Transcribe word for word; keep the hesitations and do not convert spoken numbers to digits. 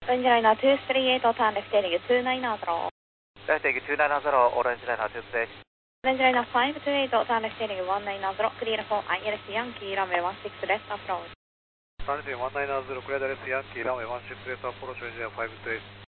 Orange Liner two three eight, turn left heading two nine zero. Left heading two nine zero, Orange Liner two three eight. Orange Liner five two eight, turn left heading one nine zero, clear for I L S Yankee, runway one six left approach. Runway one nine zero, clear direct Yankee, runway one six left approach, Orange Liner five two eight.